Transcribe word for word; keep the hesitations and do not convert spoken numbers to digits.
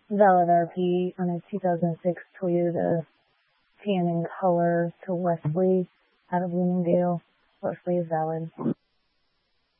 Valid R P on a two thousand six Toyota tan in color to Wesley out of Bloomingdale. Wesley is valid.